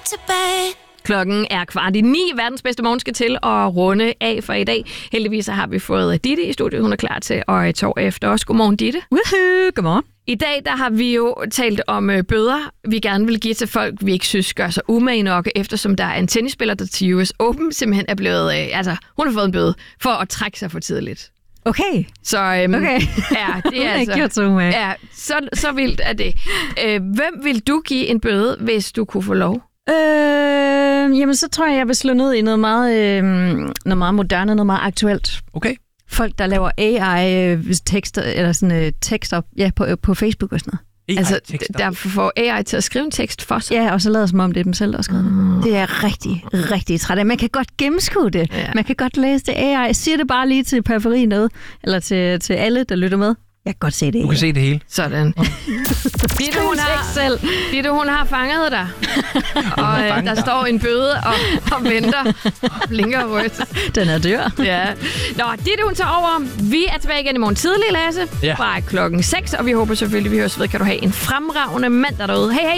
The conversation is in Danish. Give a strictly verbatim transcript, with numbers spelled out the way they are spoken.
tilbage. Klokken er kvart i ni. Verdens bedste morgen skal til at runde af for i dag. Heldigvis har vi fået Ditte i studiet. Hun er klar til at tår efter os. Godmorgen, Ditte. Woohoo, godmorgen. I dag der har vi jo talt om øh, bøder, vi gerne vil give til folk, vi ikke synes gør sig umage nok, eftersom der er en tennisspiller, der til U S Open simpelthen er blevet... Øh, altså, hun har fået en bøde for at trække sig for tidligt. Okay. Så øhm, okay. ja, det er altså... gjort så umage. Ja, så, så vildt er det. Øh, hvem vil du give en bøde, hvis du kunne få lov? Øh, jamen, så tror jeg, jeg vil slå ned i noget meget, øh, noget meget moderne, noget meget aktuelt. Okay. Folk, der laver A I-tekster, eller sådan uh, tekster ja, på, på Facebook og sådan noget. Altså, der får A I til at skrive en tekst for sig. Ja, og så lader som om, det er dem selv, der har skrevet mm. det. Det er rigtig, rigtig træt af. Man kan godt gennemskue det. Ja. Man kan godt læse det A I. Jeg siger det bare lige til periferien noget, eller til, til alle, der lytter med. Jeg kan godt se det. Du kan se det hele. Sådan. Ditte, hun har, selv. Ditte, hun har fanget dig. Og øh, der står en bøde og, og venter. Og blinker rødt. Den er dør. Ja. Nå, Ditte, hun tager over. Vi er tilbage igen i morgen tidlig, Lasse. Ja. Fra klokken seks. Og vi håber selvfølgelig, vi høres ved. Kan du have en fremragende mandag derude. Hej, hej.